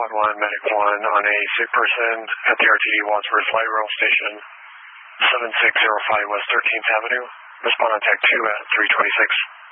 Squad 1, Medic 1 on a sick person at the RTD Wadsworth Light Rail Station, 7605 West 13th Avenue. Respond on TAC 2 at 326.